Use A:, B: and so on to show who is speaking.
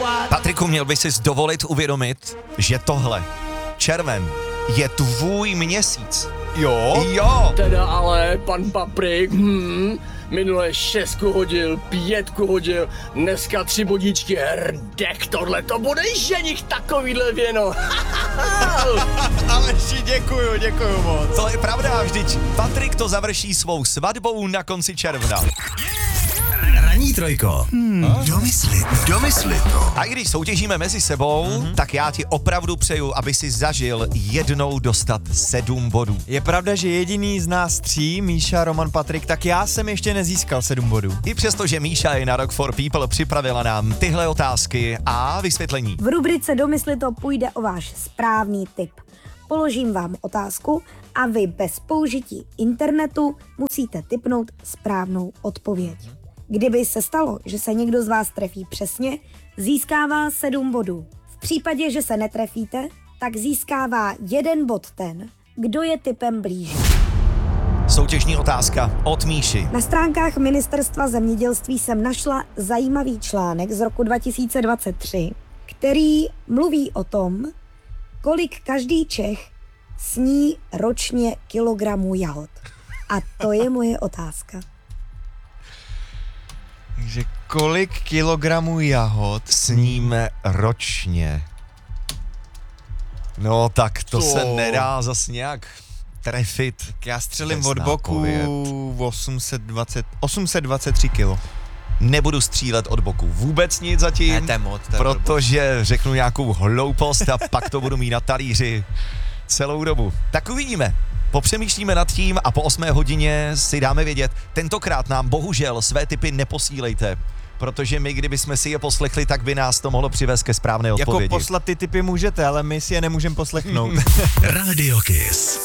A: Patriku, měl by si dovolit uvědomit, že tohle, červen, je tvůj měsíc.
B: Jo?
A: Jo!
C: Teda ale, pan Paprik, minule 6 hodil, 5 hodil, dneska 3 bodíčky, hrdek, tohle to bude ženich takovýhle věno.
B: Aleši, děkuju moc.
A: To je pravda, vždyť Patrik to završí svou svatbou na konci června.
D: Ranní trojko. Domysli to.
A: A když soutěžíme mezi sebou, tak já ti opravdu přeju, aby si zažil jednou dostat 7 bodů.
B: Je pravda, že jediný z nás 3, Míša, Roman, Patrik, tak já jsem ještě nezískal 7 bodů.
A: I přesto, že Míša je na Rock for People, připravila nám tyhle otázky a vysvětlení.
E: V rubrice Domysli to půjde o váš správný tip. Položím vám otázku a vy bez použití internetu musíte tipnout správnou odpověď. Kdyby se stalo, že se někdo z vás trefí přesně, získává 7 bodů. V případě, že se netrefíte, tak získává 1 bod ten, kdo je tipem blíže.
A: Soutěžní otázka od Míši.
E: Na stránkách Ministerstva zemědělství jsem našla zajímavý článek z roku 2023, který mluví o tom, kolik každý Čech sní ročně kilogramů jahod. A to je moje otázka.
B: Takže kolik kilogramů jahod
A: Sníme ročně. No tak to se nedá zas nějak trefit.
B: Já střelím
A: Přesná
B: od boku
A: odpověď.
B: 823 kilo.
A: Nebudu střílet od boku vůbec nic zatím,
B: Ne, to je moc, to je
A: protože řeknu nějakou hloupost a pak to budu mít na talíři celou dobu. Tak uvidíme. Popřemýšlíme nad tím a po 8 hodině si dáme vědět. Tentokrát nám bohužel své tipy neposílejte, protože my, kdybychom si je poslechli, tak by nás to mohlo přivést ke správné odpovědi.
B: Jako poslat ty tipy můžete, ale my si je nemůžeme poslechnout.
D: Radio Kiss.